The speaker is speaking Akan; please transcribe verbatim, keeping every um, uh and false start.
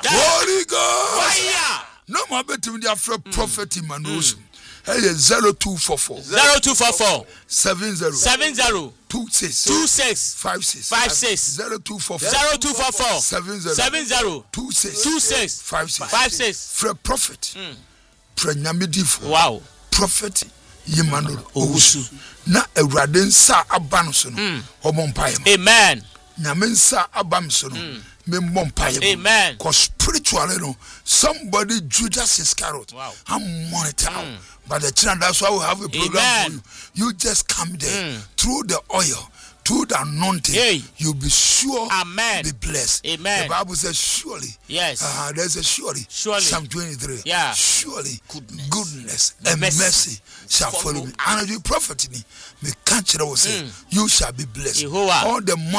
Holy Ghost. Fire. No more betting the after prophet Emmanuel. Hey, zero two four four. Zero two four four. Seven zero. Seven zero. Two six. Two six. Five six. Five six. Zero two four four. Zero two four four. Seven zero. Seven zero. Two six. Two six. Five six. Five six. For prophet. For nyamedifo. Wow. Prophet Emmanuel Owusu. Na Ewurade nsa aba no so no. Omo mpae. Amen. Nyame nsa aba me so no. Me mpae. Amen. Cause spiritually no, somebody Judas Iscariot. Wow. I'm monitored. Mm. But the children, that's why we have a program Amen. for you. You just come there Mm. through the oil, through the anointing. Hey. You'll be sure. Amen. Be blessed. Amen. The Bible says surely. Yes. Uh, there's a surely. Surely. Psalm twenty-three. Yeah. Surely. Goodness. Goodness and Mercy. mercy shall follow, follow me. And you prophet me, me can't say, Mm. you shall be blessed. Yehovah. All the money